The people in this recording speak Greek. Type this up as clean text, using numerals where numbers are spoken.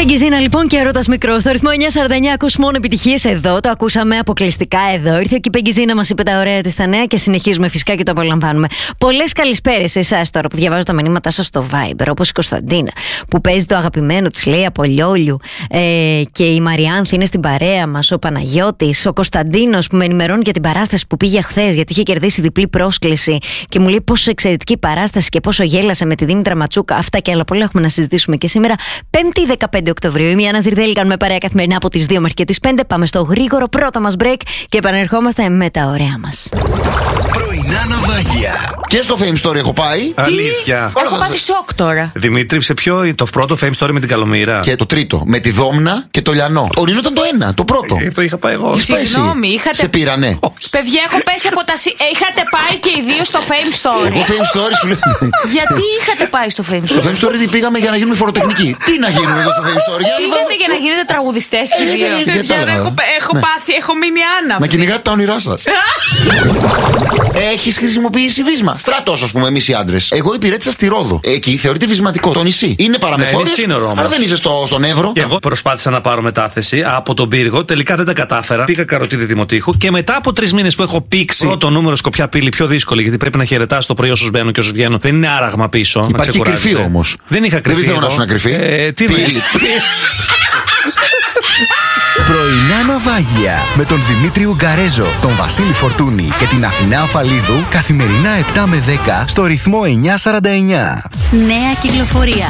Πεγκιζίνα λοιπόν και Έρωτας Μικρός. Στο ρυθμό 949 ακούς μόνο επιτυχίες εδώ. Το ακούσαμε αποκλειστικά εδώ. Ήρθε και η Πεγκιζίνα, μας είπε τα ωραία της τα νέα και συνεχίζουμε φυσικά και το απολαμβάνουμε. Πολλές καλησπέρες σε εσάς τώρα που διαβάζω τα μηνύματά σας στο Viber. Όπως η Κωνσταντίνα που παίζει το αγαπημένο της, λέει από Λιόλιου. Και η Μαριάνθη είναι στην παρέα μας. Ο Παναγιώτης, ο Κωνσταντίνος που με ενημερώνει για την παράσταση που πήγε χθες, γιατί είχε κερδίσει διπλή πρόσκληση και μου λέει πόσο εξαιρετική παράσταση και πόσο γέλασε με τη Δήμητρα Ματσούκα. Αυτά και άλλα πολλά έχουμε να συζητήσουμε και σήμερα, 5η 15 Οκτωβρίου. Είμαι η Άννα Ζιρδέλη, κάνουμε παρέα καθημερινά από τις 2 μέχρι και τις 5. Πάμε στο γρήγορο πρώτο μας break και επανερχόμαστε με τα ωραία μας. Πρωινά ναυάγια. Και στο Fame Story έχω πάει. Αλήθεια. Έχω πάθει σοκ τώρα. Δημήτρη, σε ποιο το πρώτο Fame Story με την Καλομήρα? Και το τρίτο, με τη Δόμνα και το Λιανό. Ο Νίνο ήταν το ένα, το πρώτο. Αυτό είχα πάει εγώ. Συγγνώμη, είχατε. Σε πήρανε. Παιδιά, έχω πέσει από τα. Είχατε πάει και οι δύο στο Fame Story. Εγώ Fame Story σου λέω. Γιατί είχατε πάει στο Fame Στο Story? Fame Story πήγαμε για να γίνουμε φοροτεχνικοί. Τι να γίνουμε εδώ στο Fame Story? Πήγατε για να γίνετε τραγουδιστές και οι δύο. γιατί Παιδιά, άλλο. έχω πάθει, έχω μείνει άναυδη. Να κυνηγάτε τα όνειρά σας. Έχεις χρησιμοποιήσει βίσμα? Στράτος, ας πούμε, εμείς οι άντρες. Εγώ υπηρέτησα στη Ρόδο. Εκεί θεωρείται βυσματικό. Το νησί. Είναι παραμεθόριος. Αλλά δεν είσαι στον Εύρο. Και εγώ προσπάθησα να πάρω μετάθεση από τον Πύργο. Τελικά δεν τα κατάφερα. Πήγα Καροτίδη Δημοτήχου και μετά από 3 μήνες που έχω πήξει πρώτο νούμερο Σκοπιά Πύλη, πιο δύσκολη γιατί πρέπει να χαιρετάς το πρωί όσους μπαίνουν και όσους βγαίνουν. Δεν είναι άραγμα πίσω. Υπάρχει κρυφή όμως. Δεν είχα κρυφή. Δεν θέλω να σου να κρυφή. Τι λες? Πρωινά ναυάγια με τον Δημήτρη Ουγκαρέζο, τον Βασίλη Φορτούνη και την Αθηνά Αφαλίδου καθημερινά 7 με 10 στο ρυθμό 949. Νέα κυκλοφορία.